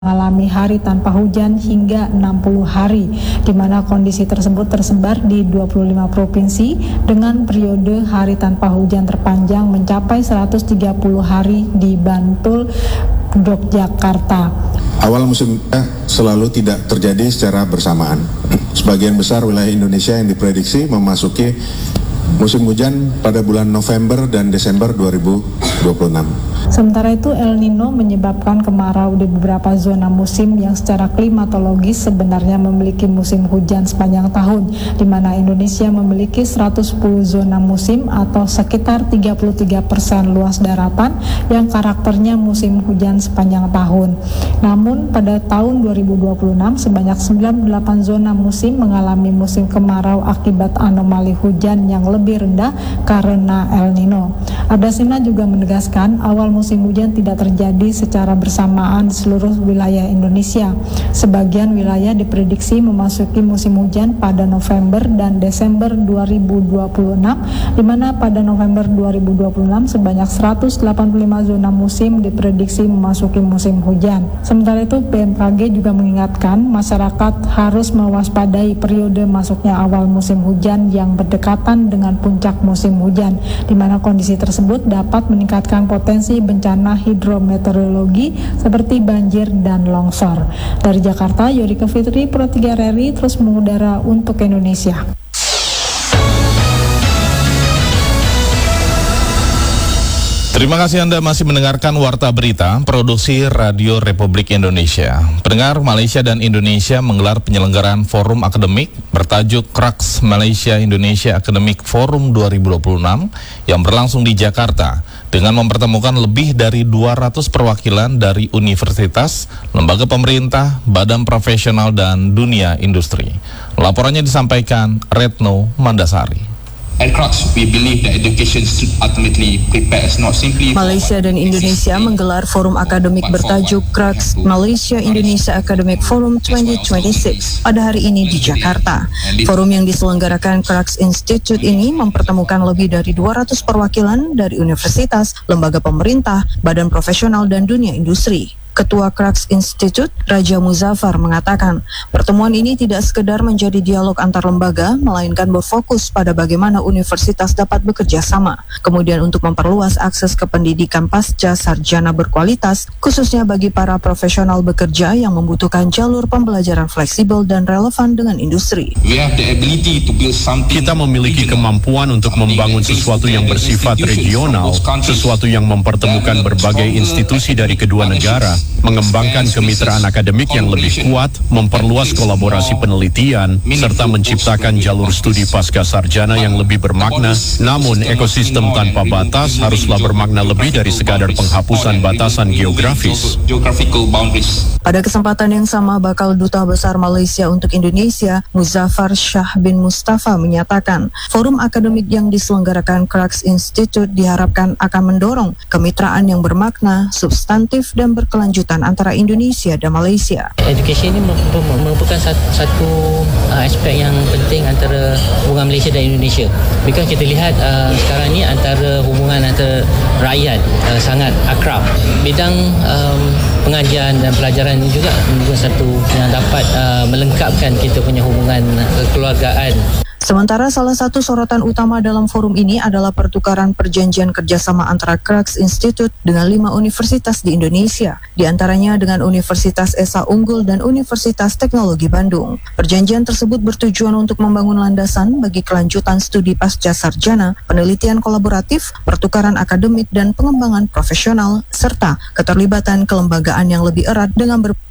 mengalami hari tanpa hujan hingga 60 hari, di mana kondisi tersebut tersebar di 25 provinsi dengan periode hari tanpa hujan terpanjang mencapai 130 hari di Bantul, Yogyakarta. Awal musim selalu tidak terjadi secara bersamaan. Sebagian besar wilayah Indonesia yang diprediksi memasuki musim hujan pada bulan November dan Desember 2026. Sementara itu El Nino menyebabkan kemarau di beberapa zona musim yang secara klimatologis sebenarnya memiliki musim hujan sepanjang tahun, di mana Indonesia memiliki 110 zona musim atau sekitar 33% luas daratan yang karakternya musim hujan sepanjang tahun. Namun pada tahun 2026 sebanyak 98 zona musim mengalami musim kemarau akibat anomali hujan yang lebih rendah karena El Nino. Adasina juga menegaskan awal musim hujan tidak terjadi secara bersamaan di seluruh wilayah Indonesia. Sebagian wilayah diprediksi memasuki musim hujan pada November dan Desember 2026, di mana pada November 2026 sebanyak 185 zona musim diprediksi memasuki musim hujan. Sementara itu BMKG juga mengingatkan masyarakat harus mewaspadai periode masuknya awal musim hujan yang berdekatan dengan puncak musim hujan, di mana kondisi tersebut dapat meningkatkan potensi bencana hidrometeorologi seperti banjir dan longsor. Dari Jakarta, Yorika Fitri, Pro 3 RRI terus mengudara untuk Indonesia. Terima kasih Anda masih mendengarkan Warta Berita, produksi Radio Republik Indonesia. Pendengar, Malaysia dan Indonesia menggelar penyelenggaraan forum akademik bertajuk Crux Malaysia Indonesia Academic Forum 2026 yang berlangsung di Jakarta dengan mempertemukan lebih dari 200 perwakilan dari universitas, lembaga pemerintah, badan profesional, dan dunia industri. Laporannya disampaikan Retno Mandasari. At Crux, we believe that education should ultimately prepare us not simply. Malaysia dan Indonesia menggelar forum akademik bertajuk Crux Malaysia Indonesia Academic Forum 2026 pada hari ini di Jakarta. Forum yang diselenggarakan Crux Institute ini mempertemukan lebih dari 200 perwakilan dari universitas, lembaga pemerintah, badan profesional, dan dunia industri. Ketua Crux Institute, Raja Muzaffar, mengatakan pertemuan ini tidak sekedar menjadi dialog antar lembaga, melainkan berfokus pada bagaimana universitas dapat bekerja sama. Kemudian untuk memperluas akses ke pendidikan pasca sarjana berkualitas, khususnya bagi para profesional bekerja yang membutuhkan jalur pembelajaran fleksibel dan relevan dengan industri. Kita memiliki kemampuan untuk membangun sesuatu yang bersifat regional, sesuatu yang mempertemukan berbagai institusi dari kedua negara, mengembangkan kemitraan akademik yang lebih kuat, memperluas kolaborasi penelitian, serta menciptakan jalur studi pasca sarjana yang lebih bermakna. Namun, ekosistem tanpa batas haruslah bermakna lebih dari sekadar penghapusan batasan geografis. Pada kesempatan yang sama, Bakal Duta Besar Malaysia untuk Indonesia, Muzaffar Shah bin Mustafa, menyatakan forum akademik yang diselenggarakan Crux Institute diharapkan akan mendorong kemitraan yang bermakna, substantif, dan berkelanjutan antara Indonesia dan Malaysia. Edukasi ini merupakan satu aspek yang penting antara hubungan Malaysia dan Indonesia. Because kita lihat sekarang ni antara hubungan antara rakyat sangat akrab. Bidang pengajian dan pelajaran ini juga satu yang dapat melengkapkan kita punya hubungan kekeluargaan. Sementara salah satu sorotan utama dalam forum ini adalah pertukaran perjanjian kerjasama antara Crux Institute dengan 5 universitas di Indonesia, di antaranya dengan Universitas Esa Unggul dan Universitas Teknologi Bandung. Perjanjian tersebut bertujuan untuk membangun landasan bagi kelanjutan studi pasca sarjana, penelitian kolaboratif, pertukaran akademik dan pengembangan profesional, serta keterlibatan kelembagaan yang lebih erat dengan